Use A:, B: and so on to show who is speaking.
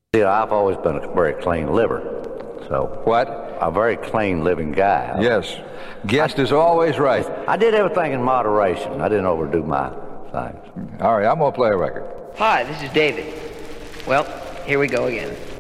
A: See, I've always been a very clean liver, so
B: What?
A: a very clean living guy.
B: Yes. Guest is always right.
A: I did everything in moderation. I didn't overdo my things.
B: All right, I'm going to play a record.
C: Hi, this is David. Well, here we go again.